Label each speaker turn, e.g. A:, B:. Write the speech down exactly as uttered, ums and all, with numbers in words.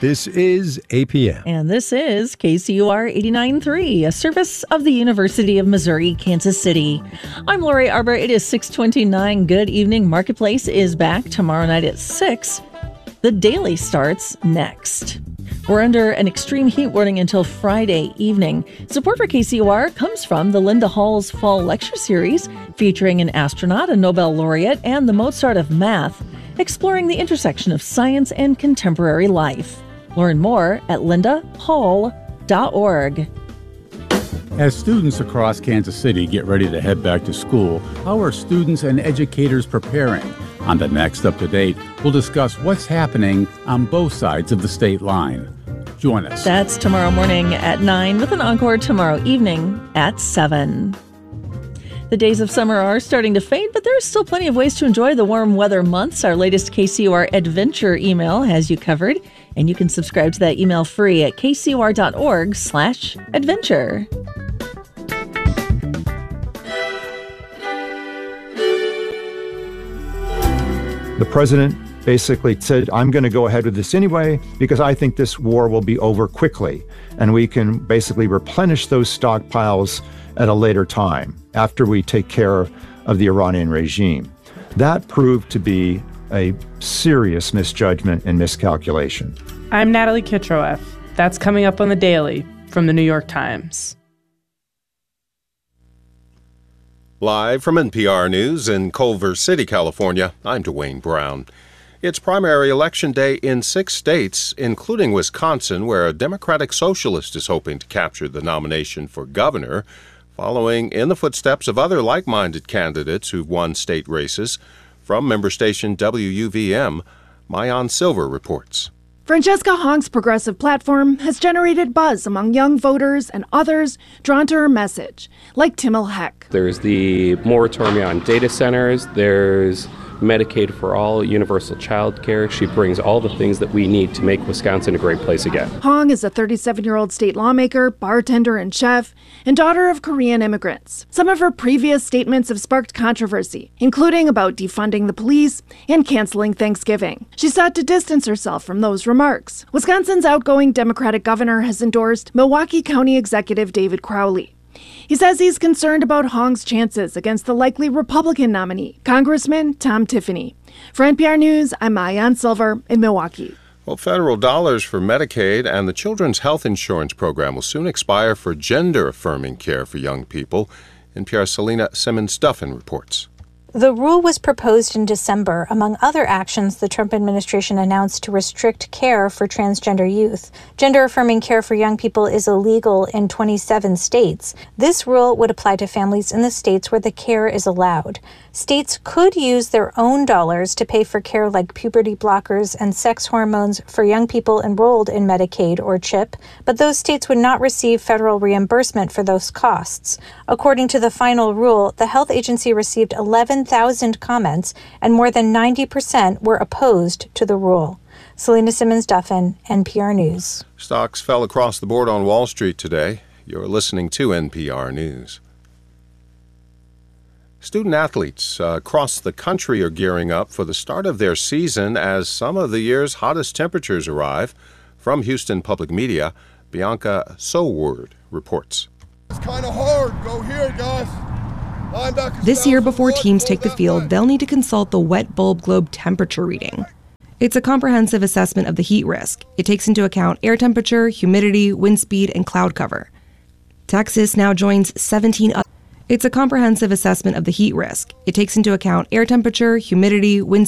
A: This is A P M.
B: And this is K C U R eighty-nine point three, a service of the University of Missouri, Kansas City. I'm Lori Arbor. It is six twenty-nine. Good evening. Marketplace is back tomorrow night at six. The Daily starts next. We're under an extreme heat warning until Friday evening. Support for K C U R comes from the Linda Hall's Fall Lecture Series, featuring an astronaut, a Nobel laureate, and the Mozart of math, exploring the intersection of science and contemporary life. Learn more at linda hall dot org.
C: As students across Kansas City get ready to head back to school, how are students and educators preparing? On the next Up to Date, we'll discuss what's happening on both sides of the state line. Join us.
B: That's tomorrow morning at nine, with an encore tomorrow evening at seven. The days of summer are starting to fade, but there's still plenty of ways to enjoy the warm weather months. Our latest K C U R Adventure email has you covered, and you can subscribe to that email free at k c u r dot org slash adventure.
D: The president basically said, I'm going to go ahead with this anyway because I think this war will be over quickly, and we can basically replenish those stockpiles at a later time after we take care of the Iranian regime. That proved to be a serious misjudgment and miscalculation.
E: I'm Natalie Kitroeff. That's coming up on The Daily from the New York Times.
F: Live from N P R News in Culver City, California, I'm Dwayne Brown. It's primary election day in six states, including Wisconsin, where a Democratic Socialist is hoping to capture the nomination for governor, following in the footsteps of other like-minded candidates who've won state races. From member station W U V M, Mayan Silver reports.
G: Francesca Hong's progressive platform has generated buzz among young voters and others drawn to her message, like Timmel Heck.
H: There's the moratorium on data centers. There's Medicaid for all, universal child care. She brings all the things that we need to make Wisconsin a great place again.
G: Hong is a thirty-seven-year-old state lawmaker, bartender, and chef, and daughter of Korean immigrants. Some of her previous statements have sparked controversy, including about defunding the police and canceling Thanksgiving. She sought to distance herself from those remarks. Wisconsin's outgoing Democratic governor has endorsed Milwaukee County Executive David Crowley. He says he's concerned about Hong's chances against the likely Republican nominee, Congressman Tom Tiffany. For N P R News, I'm Mayan Silver in Milwaukee.
F: Well, federal dollars for Medicaid and the Children's Health Insurance Program will soon expire for gender-affirming care for young people. N P R's Selena Simmons-Duffin reports.
I: The rule was proposed in December, among other actions the Trump administration announced to restrict care for transgender youth. Gender-affirming care for young people is illegal in twenty-seven states. This rule would apply to families in the states where the care is allowed. States could use their own dollars to pay for care like puberty blockers and sex hormones for young people enrolled in Medicaid or CHIP, but those states would not receive federal reimbursement for those costs. According to the final rule, the health agency received eleven thousand comments, and more than ninety percent were opposed to the rule. Selena Simmons-Duffin, N P R News.
F: Stocks fell across the board on Wall Street today. You're listening to N P R News. Student athletes uh, across the country are gearing up for the start of their season as some of the year's hottest temperatures arrive. From Houston Public Media, Bianca Soward reports.
J: It's kind of hard. Go here, guys.
K: This year, before teams take the field, they'll need to consult the Wet Bulb Globe temperature reading. It's a comprehensive assessment of the heat risk. It takes into account air temperature, humidity, wind speed, and cloud cover. Texas now joins seventeen other. It's a comprehensive assessment of the heat risk. It takes into account air temperature, humidity, wind